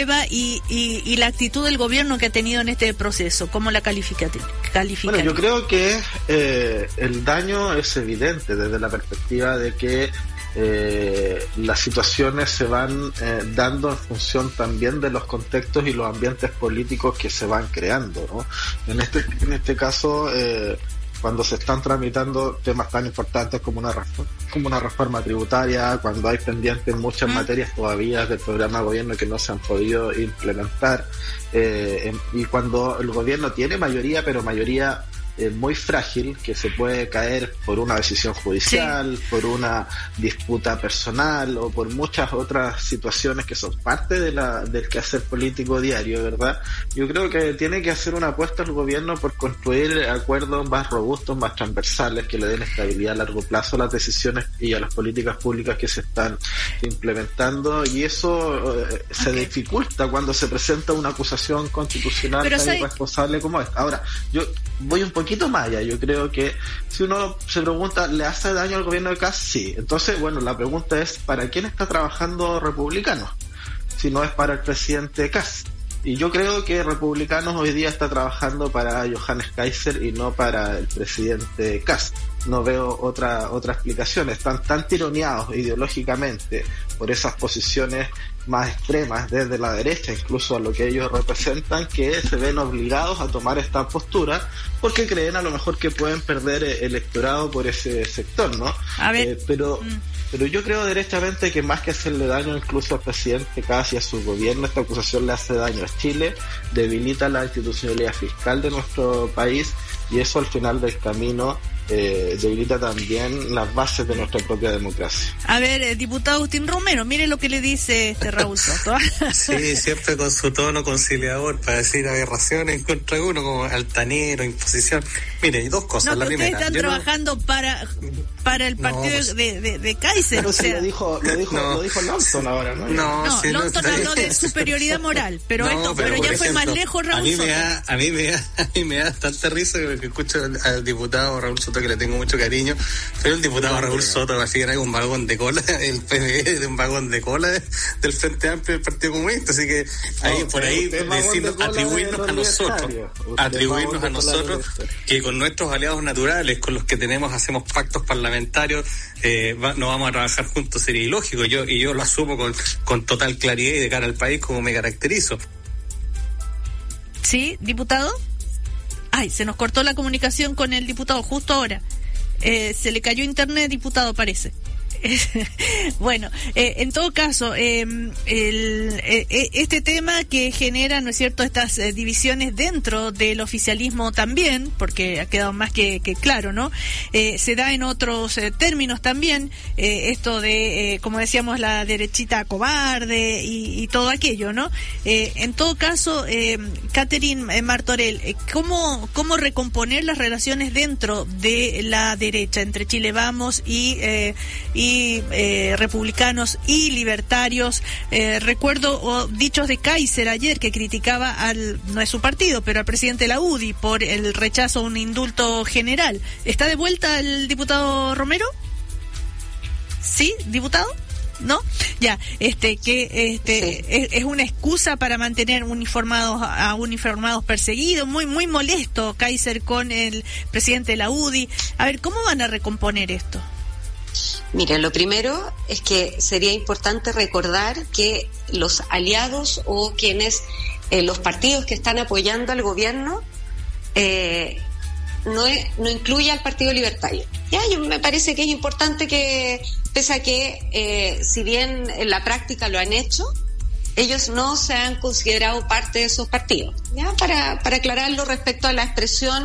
aprueba y la actitud del gobierno que ha tenido en este proceso? ¿Cómo la califica? Bueno, yo creo que el daño es evidente desde la perspectiva de que las situaciones se van dando en función también de los contextos y los ambientes políticos que se van creando, ¿no? En este caso, cuando se están tramitando temas tan importantes como una reforma tributaria, cuando hay pendientes muchas materias todavía del programa de gobierno que no se han podido implementar, y cuando el gobierno tiene mayoría, pero mayoría muy frágil, que se puede caer por una decisión judicial, por una disputa personal o por muchas otras situaciones que son parte del quehacer político diario, ¿verdad? Yo creo que tiene que hacer una apuesta el gobierno por construir acuerdos más robustos, más transversales, que le den estabilidad a largo plazo a las decisiones y a las políticas públicas que se están implementando, y eso se dificulta cuando se presenta una acusación constitucional tan irresponsable como esta. Ahora, yo voy un poquito más allá. Yo creo que si uno se pregunta, ¿le hace daño al gobierno de Kast? Sí. Entonces, bueno, la pregunta es, ¿para quién está trabajando Republicanos? Si no es para el presidente Kast. Y yo creo que Republicanos hoy día está trabajando para Johannes Kaiser y no para el presidente Kast. No veo otra explicación. Están tan tironeados ideológicamente por esas posiciones más extremas desde la derecha, incluso a lo que ellos representan, que se ven obligados a tomar esta postura porque creen a lo mejor que pueden perder electorado por ese sector, ¿no? A ver, pero yo creo derechamente que más que hacerle daño incluso al presidente Kast y a su gobierno, esta acusación le hace daño a Chile, debilita la institucionalidad fiscal de nuestro país, y eso al final del camino debilita también las bases de nuestra propia democracia. A ver, diputado Agustín Romero, mire lo que le dice Raúl Soto. Sí, siempre con su tono conciliador para decir aberraciones contra uno, como altanero, imposición. Mire, hay dos cosas. La primera, ustedes están trabajando para el partido de Kaiser. Pero lo dijo Longton ahora, ¿no? No, Longton habló de superioridad moral, pero ya fue más lejos Raúl Soto. A mí me da tanta risa que escucho al diputado Raúl Soto, que le tengo mucho cariño, pero el diputado Raúl Soto me figura un vagón de cola, el PNV de un vagón de cola del Frente Amplio del Partido Comunista, así que atribuirnos a nosotros que con nuestros aliados naturales, con los que hacemos pactos parlamentarios, no vamos a trabajar juntos, sería ilógico. Yo lo asumo con total claridad y de cara al país, como me caracterizo. ¿Sí, diputado? Ay, se nos cortó la comunicación con el diputado justo ahora. Se le cayó internet, diputado, parece. Bueno, en todo caso, este tema que genera, ¿no es cierto?, estas divisiones dentro del oficialismo también, porque ha quedado más que claro, ¿no? Se da en otros términos también, esto de, como decíamos, la derechita cobarde y todo aquello, ¿no? En todo caso, Catherine Martorell, ¿cómo recomponer las relaciones dentro de la derecha, entre Chile Vamos y republicanos y libertarios? Recuerdo dichos de Kaiser ayer, que criticaba no es su partido, pero al presidente de la UDI por el rechazo a un indulto general. ¿Está de vuelta el diputado Romero? ¿Sí, diputado? ¿No? Ya, es una excusa para mantener uniformados perseguidos, muy molesto Kaiser con el presidente de la UDI. A ver, ¿cómo van a recomponer esto? Mira, lo primero es que sería importante recordar que los aliados o los partidos que están apoyando al gobierno no incluye al Partido Libertario. Me parece que es importante que, pese a que si bien en la práctica lo han hecho, ellos no se han considerado parte de esos partidos. Para aclararlo respecto a la expresión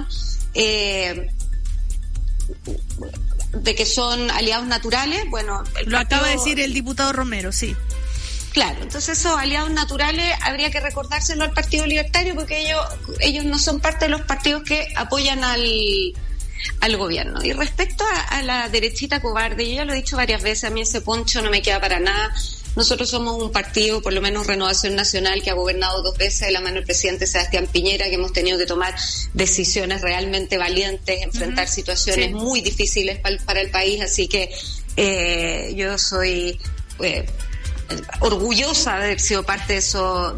de que son aliados naturales, bueno... Lo acaba de decir el diputado Romero, sí. Claro, entonces esos aliados naturales habría que recordárselo al Partido Libertario, porque ellos no son parte de los partidos que apoyan al gobierno. Y respecto a la derechita cobarde, yo ya lo he dicho varias veces, a mí ese poncho no me queda para nada. Nosotros somos un partido, por lo menos Renovación Nacional, que ha gobernado 2 veces de la mano del presidente Sebastián Piñera, que hemos tenido que tomar decisiones realmente valientes, enfrentar situaciones muy difíciles para el país, así que yo soy orgullosa de haber sido parte de